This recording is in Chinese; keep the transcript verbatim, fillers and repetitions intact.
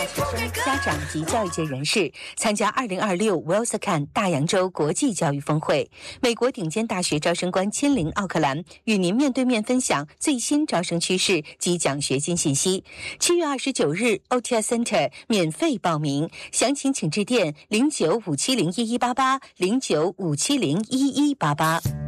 学生、家长及教育界人士参加二零二六 WILSACAN 大洋洲国际教育峰会。美国顶尖大学招生官亲临奥克兰，与您面对面分享最新招生趋势及奖学金信息。七月二十九日 O T S Center 免费报名，详情请致电零九五七零一一八八零九五七零一一八八。